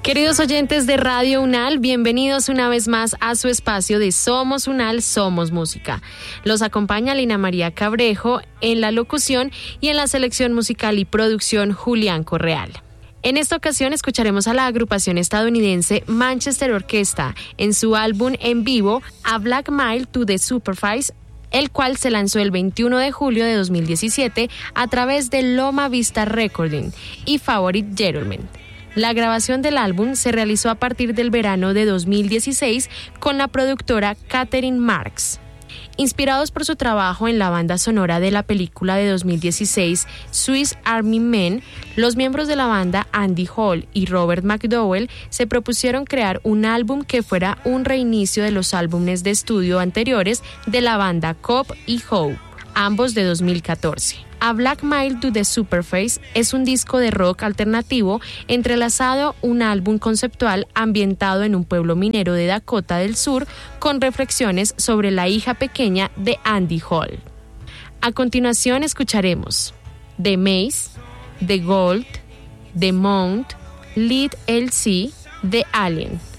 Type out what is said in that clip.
Queridos oyentes de Radio Unal, bienvenidos una vez más a su espacio de Somos Unal, Somos Música. Los acompaña Lina María Cabrejo en la locución y en la selección musical y producción Julián Correal. En esta ocasión escucharemos a la agrupación estadounidense Manchester Orchestra en su álbum en vivo A Black Mile to the Superfice, el cual se lanzó el 21 de julio de 2017 a través de Loma Vista Recording y Favorite Gentleman. La grabación del álbum se realizó a partir del verano de 2016 con la productora Catherine Marks. Inspirados por su trabajo en la banda sonora de la película de 2016 Swiss Army Men, los miembros de la banda Andy Hall y Robert McDowell se propusieron crear un álbum que fuera un reinicio de los álbumes de estudio anteriores de la banda Cobb y Hope, ambos de 2014. A Black Mile to the Superfice es un disco de rock alternativo entrelazado un álbum conceptual ambientado en un pueblo minero de Dakota del Sur con reflexiones sobre la hija pequeña de Andy Hall. A continuación escucharemos The Maze, The Gold, The Mount, Lead LC, The Alien.